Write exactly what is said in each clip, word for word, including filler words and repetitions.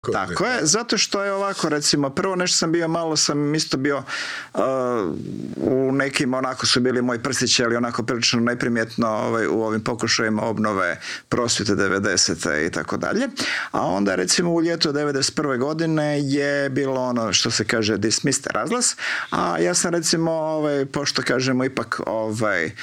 Tako je, zato što je ovako, recimo, prvo nešto sam bio, malo sam isto bio uh, u nekim, onako su bili moji prstići, ali onako prilično neprimjetno ovaj, u ovim pokušajima obnove prosvjete devedesete i tako dalje. A onda, recimo, u ljetu devedeset prve godine je bilo ono što se kaže dismissed, razglas, a ja sam, recimo, ovaj, pošto kažemo ipak ovaj,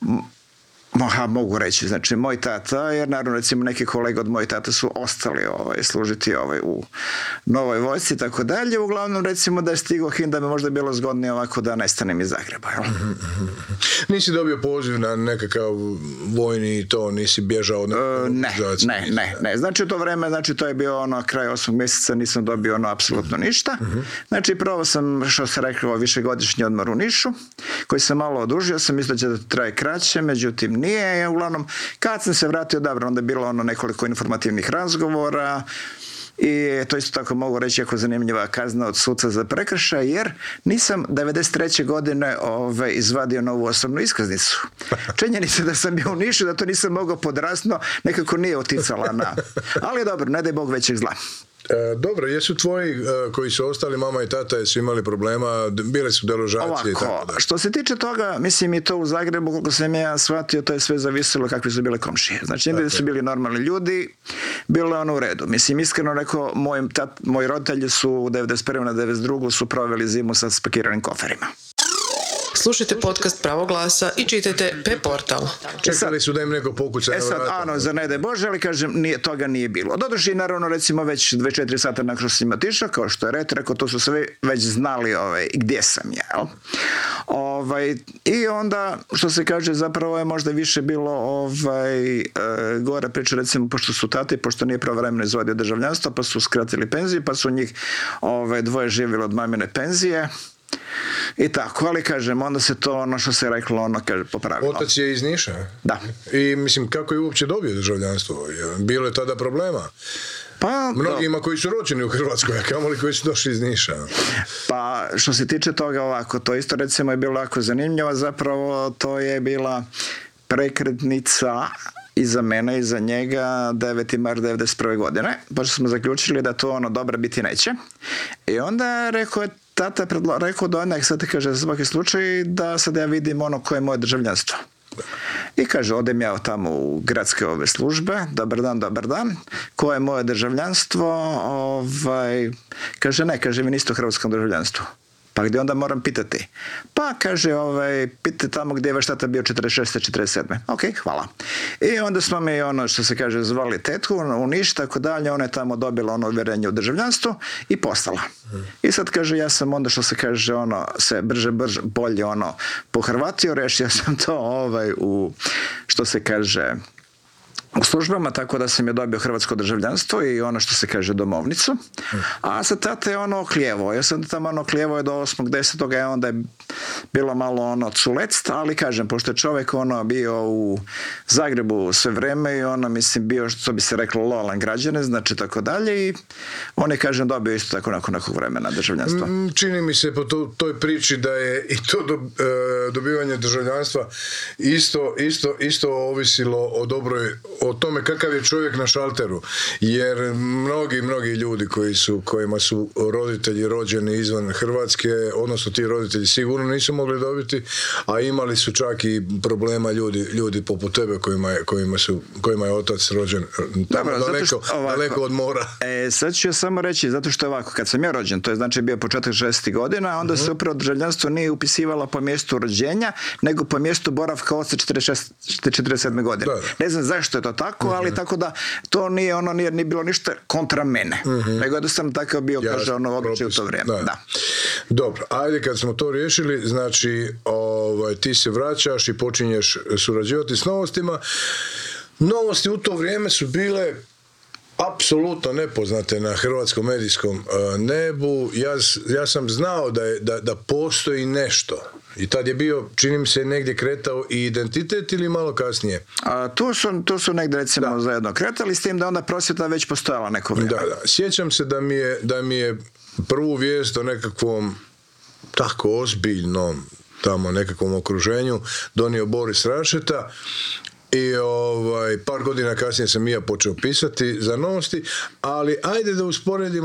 Aha, mogu reći, znači moj tata, jer naravno recimo neki kolega od moj tata su ostali ovaj, služiti ovaj, u Novoj vojsci i tako dalje, uglavnom recimo da je stigao hin da bi možda bilo zgodnije ovako da nestanem iz Zagreba. Jel? Mm-hmm. Nisi dobio poziv na nekakav vojni i to, nisi bježao? Od uh, ne, ne, ne, ne, znači u to vreme, znači to je bio ono kraj osmog mjeseca, nisam dobio ono apsolutno ništa, mm-hmm. znači prvo sam, što se rekao, višegodišnji odmor u Nišu, koji sam malo odužio, sam mislio da će da traje kraće, međutim nije, uglavnom, kad sam se vratio, dobro, onda je bilo ono nekoliko informativnih razgovora i to isto tako mogu reći jako zanimljiva kazna od suca za prekršaj, jer nisam devedeset treće godine ove, izvadio novu osobnu iskaznicu. Činjenica da sam bio u Nišu, da to nisam mogao podrasno, nekako nije oticala na... Ali dobro, ne daj Bog većeg zla. E, dobro, jesu tvoji e, koji su ostali, mama i tata, jesu imali problema, bile su deložacije i tako da? Što se tiče toga, mislim i to u Zagrebu, koliko sam ja shvatio, to je sve zavisilo kakvi su bile komšije. Znači, da su bili normalni ljudi, bilo je ono u redu. Mislim, iskreno rekao, moj, tat, moji roditelji su u devedeset prve na devedeset druge su proveli zimu sa spakiranim koferima. Slušajte podcast Pravog glasa i čitajte P-portal. Čekali su da im neko pokuca na vrata. E sad, ano, za ne daj Bože, ali kažem, nije, toga nije bilo. Doduše, naravno, recimo, već dvadeset četiri sata nakon što sam otišao, kao što je ret, rekao, to su sve već znali ovaj, gdje sam ja. Ovaj, I onda, što se kaže, zapravo je možda više bilo ovaj, e, gore priča, recimo, pošto su tati, pošto nije pravovremeno izvodio državljanstvo, pa su skratili penziju, pa su njih ovaj, dvoje živjeli od mamine penzije. I tako, ali kažem, onda se to ono što se reklo, ono kaže, popravilo. Otac je iz Niša? Da. I mislim, kako je uopće dobio državljanstvo? Bilo je tada problema? Pa, mnogima koji su rođeni u Hrvatskoj, a kamoli koji su došli iz Niša. Pa, što se tiče toga ovako, to isto recimo je bilo jako zanimljivo, zapravo to je bila prekretnica i za mene i za njega deveti mart devedeset prve godine, pošto smo zaključili da to ono dobro biti neće. I onda rekao je tata je predlo- rekao da onak sad ti kaže za svaki slučaj da sad ja vidim ono koje je moje državljanstvo. I kaže, odem ja tamo u gradske ove službe, dobar dan, dobar dan, koje je moje državljanstvo, ovaj, kaže ne, kaže vi niste u hrvatskom državljanstvu. Pa gdje onda moram pitati? Pa kaže, ovaj, pitajte tamo gdje je vaš tata bio četrdeset šeste četrdeset sedme Ok, hvala. I onda smo mi ono što se kaže zvali tetku u Niš, tako dalje, ona je tamo dobila ono uvjerenje u državljanstvu i postala. Hmm. I sad kaže, ja sam onda što se kaže ono se brže, brže, bolje ono pohrvatio, rešio sam to ovaj u što se kaže u službama, tako da sam je dobio hrvatsko državljanstvo i ono što se kaže domovnicu. A sad tata je ono oklijevo. Ja sam tamo ono oklijevo je do osmog desetog a onda je bilo malo ono culect, ali kažem, pošto je čovjek ono bio u Zagrebu sve vreme i ono, mislim, bio, što bi se reklo, lojalan građanin, znači tako dalje i on je, kažem, dobio isto tako nakon nekog vremena državljanstva. Čini mi se po to, toj priči da je i to do, e, dobivanje državljanstva isto, isto, isto ovisilo o dobroj o tome kakav je čovjek na šalteru, jer mnogi, mnogi ljudi koji su, kojima su roditelji rođeni izvan Hrvatske, odnosno ti roditelji sigurno nisu mogli dobiti, a imali su čak i problema ljudi, ljudi poput tebe kojima je, kojima su, kojima je otac rođen tamo Dobro, daleko, što, ovako, daleko od mora. E, sad ću ja samo reći, zato što je ovako, kad sam ja rođen, to je znači bio početak šezdesetih godina, onda uh-huh. se upravo državljanstvo nije upisivalo po mjestu rođenja, nego po mjestu boravka oca četrdeset šeste četrdeset sedme godine. Da, da. Ne znam zašto je to tako, ali uh-huh. tako da to nije ono nije, nije bilo ništa kontra mene. Uh-huh. Nego jednostavno tako bio, ja, kaže ono običaj u to vrijeme. Da. Da. Dobro, ajde kad smo to riješili, znači ovaj, ti se vraćaš i počinješ surađivati s Novostima. Novosti u to vrijeme su bile apsolutno nepoznate na hrvatskom medijskom uh, nebu. Ja, ja sam znao da, je, da, da postoji nešto. I tad je bio, čini mi se, negdje kretao i Identitet ili malo kasnije? A, tu, su, tu su negdje recimo da. zajedno kretali, s tim da onda prosvjeta već postojala neko vrijeme. Da, da. Sjećam se da mi je, da mi je prvu vijest o nekakvom tako ozbiljnom tamo nekakvom okruženju donio Boris Rašeta i ovaj, par godina kasnije sam i ja počeo pisati za Novosti, ali ajde da usporedimo